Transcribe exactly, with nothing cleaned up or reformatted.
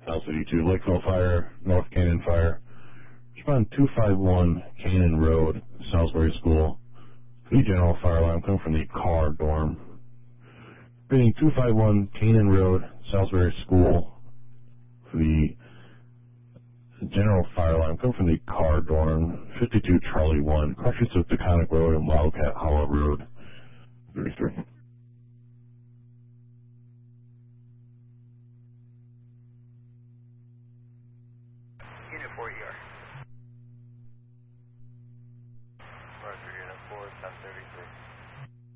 South eighty-two, Lakeville Fire, North Canyon Fire. Respond two five one Canyon Road, Salisbury School. The general fire alarm coming from the car dorm. Reading two five one Canyon Road, Salisbury School. The general fire alarm coming from the car dorm. fifty-two Charlie one. Crushes of Taconic Road and Wildcat Hollow Road. thirty-three. Unit four E R. Roger, Unit four, ten thirty-three.